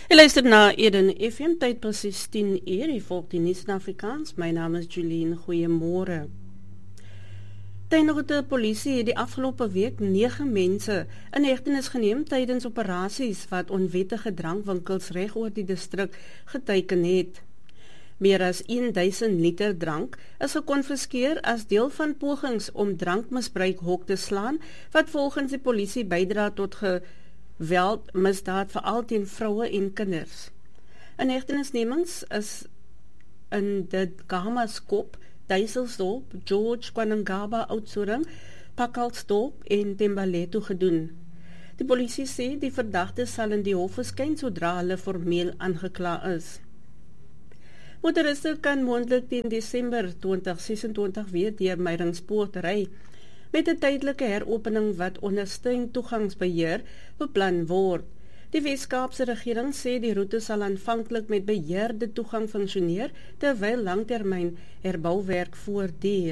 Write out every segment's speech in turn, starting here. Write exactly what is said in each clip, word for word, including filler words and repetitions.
Je luistert na Eden F M, tyd precies tien uur, jy volg die nuus in Afrikaans. My naam is Julien, goeiemôre. Tuinroete polisie het die afgelope week nege mense in hegtenis geneem tydens operasies wat onwettige drankwinkels reg oor die distrik geteiken het. Meer as duisend liter drank is gekonfiskeer as deel van pogings om drankmisbruik hok te slaan, wat volgens die polisie bydra tot geweld, misdaad veral teen vroue en kinders. Inhegtenisnemings is in de Gamaskop, Duiselsdorp, George Kwanangaba Oudtshoorn, Pakkalsdorp en Thembalethu gedoen. Die polisie sê die verdagte sal in die hof verskyn sodra hulle formeel aangekla is. Motoriste kan moontlik teen Desember twintig sesentwintig weer deur Meyringspoort ry, met 'n tydelike heropening wat onder streng toegangsbeheer beplan word. Die Wes-Kaapse regering sê die roete sal aanvanklik met beheerde toegang funksioneer, terwyl langtermyn herbouwerk voortduur.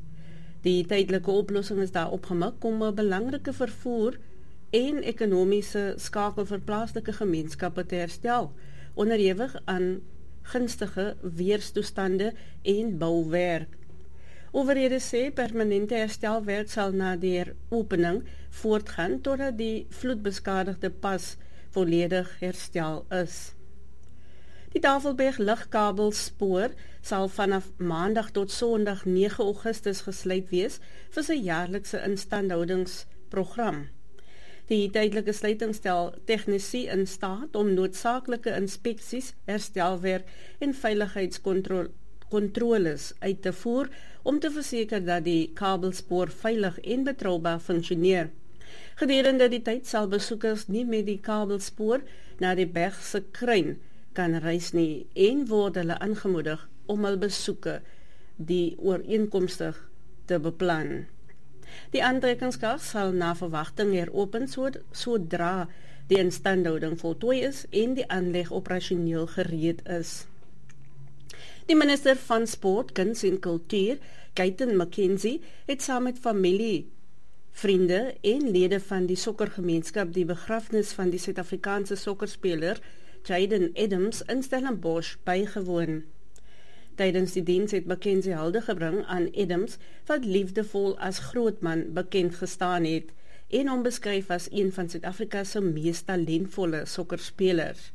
Die tydelike oplossing is daar opgemik om 'n belangrike vervoer en ekonomiese skakel vir plaaslike gemeenskappe te herstel, onderhewig aan gunstige weerstoestande en bouwerk. Owerhede sê permanente herstelwerk sal na die heropening voortgaan totdat die vloedbeskadigde pas volledig herstel is. Die Tafelberg lugkabelspoor sal vanaf maandag tot sondag nege Augustus gesluit wees vir sy jaarlikse instandhoudingsprogram. Die tydelike sluiting stel tegnisie in staat om noodsaaklike inspeksies, herstelwerk en veiligheidskontroles uit te voer om te verseker dat die kabelspoor veilig en betroubaar funksioneer. Gedurende die tyd sal besoekers nie met die kabelspoor na die Bergse Kruin kan reis nie en word hulle aangemoedig om hul besoeke die ooreenkomstig te beplan. Die aantrekkingskrag sal na verwagting heropen sodra die instandhouding voltooi is en die aanleg operasioneel gereed is. Die minister van Sport, Kuns en Kultuur, Kaiton McKenzie, het saam met familie, vriende en lede van die sokkergemeenskap die begrafnis van die Suid-Afrikaanse sokkerspeler Jaden Adams in Stellenbosch bygewoon. Tydens die diens het McKenzie hulde gebring aan Adams, wat liefdevol as grootman bekend gestaan het, en hom beskryf as een van Suid-Afrika se mees talentvolle sokkerspelers.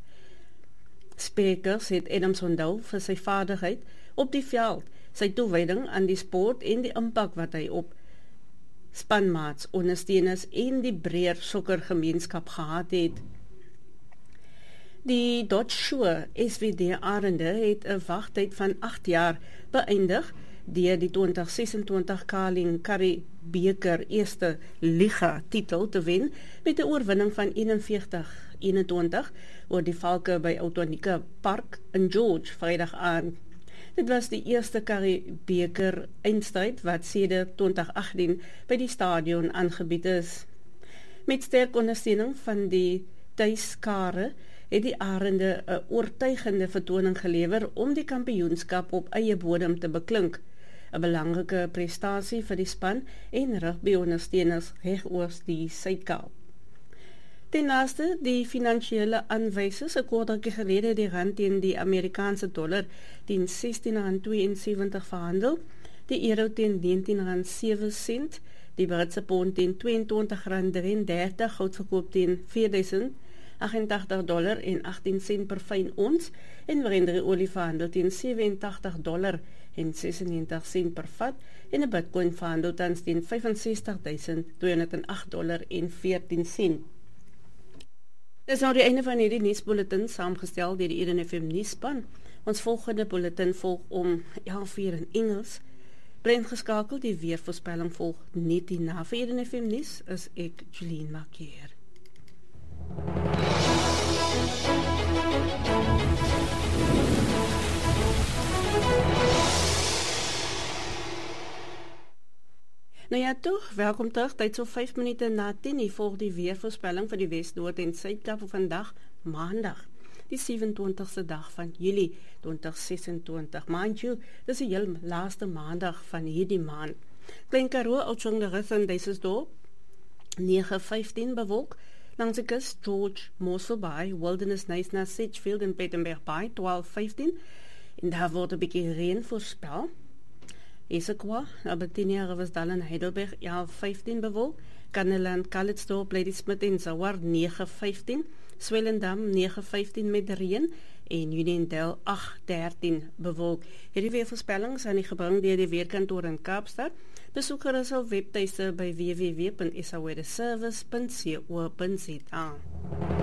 Sprekers het Adams onthou vir sy vaardigheid op die veld, sy toewyding aan die sport en die impak wat hy op spanmaats, ondersteuners en die breër sokkergemeenskap gehad het. Die Dodge Shore S W D Arende het 'n wagtyd van agt jaar beëindig deur die twintig sesentwintig Carling Currie Beker Eerste Liga titel te wen met 'n oorwinning van eenenveertig eenentwintig oor die Valke by Outwanika Park in George Vrydag aan. Dit was die eerste Currie Beker eindstryd wat sedert twintig agttien by die stadion aangebied is. Met sterk ondersteuning van die tuiskare het die Arende 'n oortuigende vertoning gelewer om die kampioenskap op eie bodem te beklink, 'n belangrike prestasie vir die span en rugby-ondersteuners reg oor die Suid-Kaap. Ten laaste, die finansiële aanwysers, 'n kwartaaltjie gelede die rand teen die Amerikaanse dollar teen sestien rand tweeënsewentig verhandel, die euro teen negentien rand sewe sent, die Britse pond teen tweeëntwintig rand drieëndertig, goud verkoop teen vier duisend agentagtig dollar en agttien sent per fyn ons, en Brent olie verhandel teen sewe en tagtig dollar en sesennegentig sent per vat, en 'n Bitcoin verhandel tans teen vyf en sestig duisend tweehonderd en agt dollar en veertien sent. Dis nou die einde van hierdie nuusbulletin, saamgestel deur die Eden F M nuusspan. Ons volgende bulletin volg om elf uur in Engels. Bly ingeskakel, die weervoorspelling volg net hierna. Vir Eden F M nuus is ek Julien Markeer. Nou ja, toe, welkom terug, tyd so vyf minute na tien, hier volg die weervoorspelling vir die Wes, Noord en Suid-Kaap vir vandag, maandag, die sewentwintigste dag van Julie twintig sesentwintig. Mind you, dis die heel laaste maandag van hierdie maand. Klein Karoo, Oudtshoorn, Duiselsdorp, nege vyftien bewolk, Langs die kus George Mossel Bay, Wilderness Knysna, Sedgefield en Pietermaritzburg Bay twaalf vyftien. En daar word 'n bietjie reën voorspel. Issaquah, Albertina, Riversdale en Heidelberg elf vyftien bewolk. Kanneland, Calitzdorp, Ladysmith en Zouar negen vyftien. Swellendam negen vyftien met reën en Uniondale agt dertien bewolk. Hierdie weervoorspellings aan die gebring deur die weerkantoor in Kaapstad. Besoek gerus hul webtuiste by w w w punt s a weather service punt co punt za.